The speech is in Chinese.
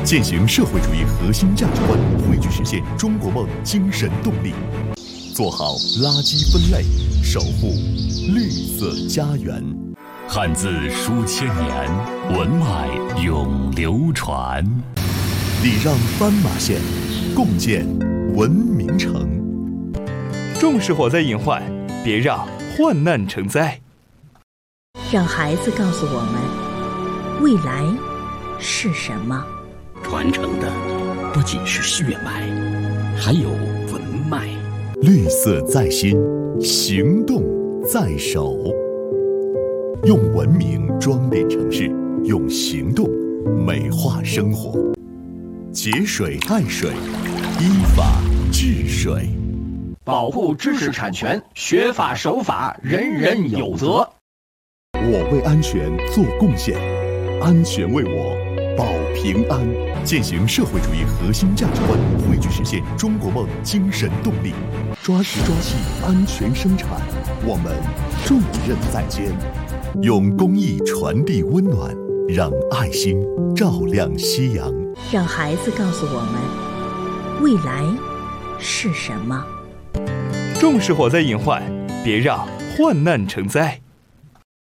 践行社会主义核心价值观，汇聚实现中国梦精神动力。做好垃圾分类，守护绿色家园。汉字书千年，文脉永流传。礼让斑马线，共建文明城。 重视火灾隐患，别让患难成灾。 让孩子告诉我们，未来是什么？ 传承的不仅是血脉，还有文脉。 绿色在心，行动在手。用文明装点城市，用行动美化生活。节水爱水，依法治水。 保护知识产权，学法守法，人人有责。 我为安全做贡献，安全为我保平安。践行社会主义核心价值观，汇聚实现中国梦精神动力。抓实抓细，安全生产，我们重任在肩。用公益传递温暖，让爱心照亮夕阳。 让孩子告诉我们，未来是什么？ 重视火灾隐患，别让患难成灾。